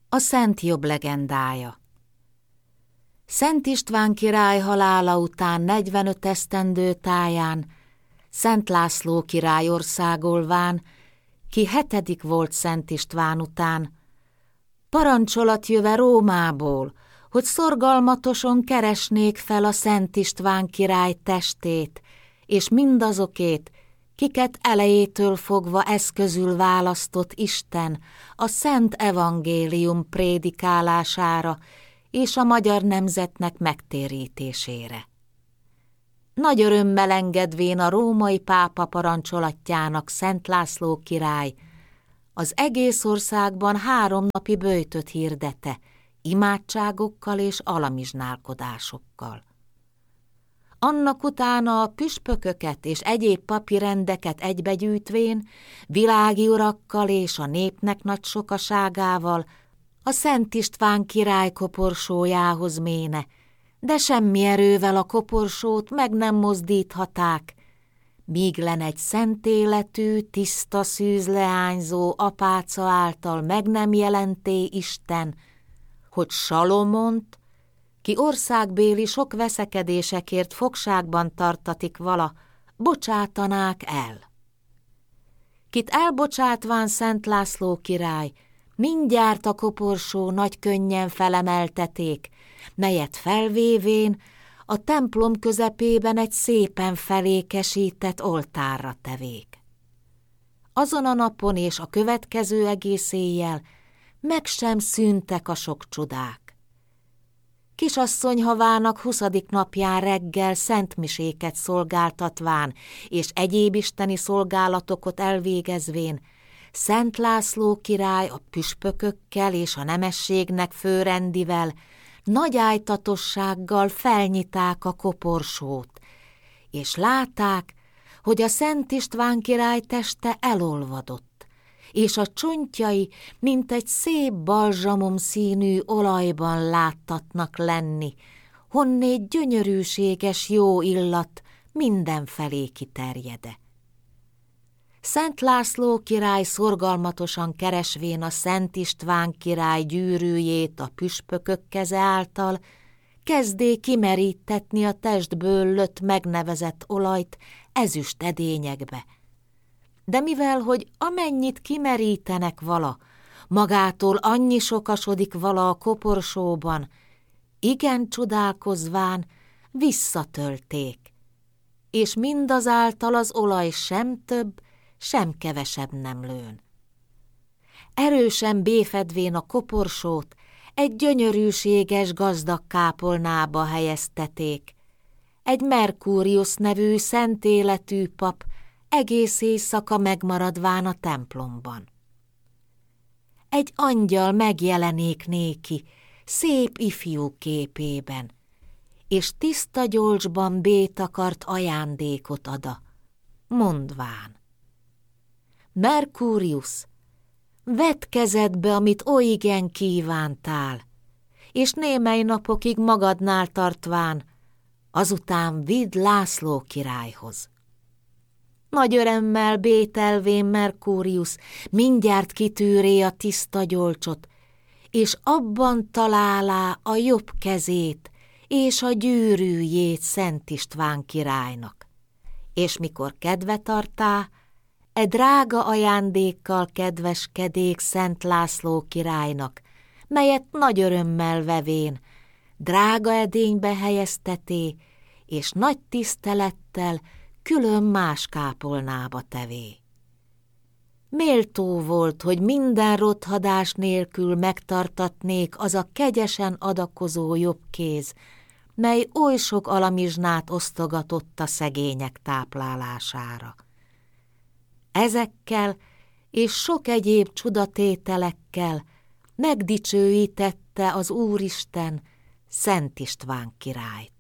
A Szent Jobb legendája. Szent István király halála után 45 esztendő táján Szent László király országolván, ki 7. volt Szent István után, parancsolat jöve Rómából, hogy szorgalmatosan keresnék fel a Szent István király testét, és mindazokét, kiket elejétől fogva eszközül választott Isten a Szent Evangélium prédikálására és a magyar nemzetnek megtérítésére. Nagy örömmel engedvén a római pápa parancsolatjának Szent László király az egész országban 3 napi böjtöt hirdete, imádságokkal és alamizsnálkodásokkal. Annak utána a püspököket és egyéb papi rendeket egybegyűjtvén, világi urakkal és a népnek nagy sokaságával a Szent István király koporsójához méne, de semmi erővel a koporsót meg nem mozdíthaták, míg len egy szentéletű, tiszta szűz leányzó apáca által meg nem jelenté Isten, hogy Salomont, ki országbéli sok veszekedésekért fogságban tartatik vala, bocsátanák el. Kit elbocsátván Szent László király, mindjárt a koporsó nagy könnyen felemelteték, melyet felvévén a templom közepében egy szépen felékesített oltárra tevék. Azon a napon és a következő egész éjjel meg sem szűntek a sok csodák. Kisasszony havának 20. napján reggel szentmiséket szolgáltatván és egyéb isteni szolgálatokat elvégezvén, Szent László király a püspökökkel és a nemességnek főrendivel nagy ájtatossággal felnyiták a koporsót, és látták, hogy a Szent István király teste elolvadott, és a csontjai, mint egy szép balzsamom színű olajban láttatnak lenni, honnét gyönyörűséges jó illat mindenfelé kiterjede. Szent László király szorgalmatosan keresvén a Szent István király gyűrűjét a püspökök keze által, kezdé kimerítetni a testből lött megnevezett olajt ezüst edényekbe. De mivel, hogy amennyit kimerítenek vala, magától annyi sokasodik vala a koporsóban, igen csodálkozván visszatölték, és mindazáltal az olaj sem több, sem kevesebb nem lőn. Erősen béfedvén a koporsót egy gyönyörűséges gazdag kápolnába helyezteték. Egy Merkúriusz nevű szentéletű pap egész éjszaka megmaradván a templomban. Egy angyal megjelenék néki, szép ifjú képében, és tiszta gyolcsban bétakart ajándékot ada, mondván: Merkúriusz, vedd kezedbe, amit olyigen kívántál, és némely napokig magadnál tartván, azután vidd László királyhoz. Nagy örömmel bételvén Merkúriusz mindjárt kitűré a tiszta gyolcsot, és abban találá a jobb kezét és a gyűrűjét Szent István királynak. És mikor kedve tartá, drága ajándékkal kedveskedék Szent László királynak, melyet nagy örömmel vevén, drága edénybe helyezteté, és nagy tisztelettel külön más kápolnába tevé. Méltó volt, hogy minden rothadás nélkül megtartatnék az a kegyesen adakozó jobb kéz, mely oly sok alamizsnát osztogatott a szegények táplálására. Ezekkel és sok egyéb csodatételekkel megdicsőítette az Úristen Szent István királyt.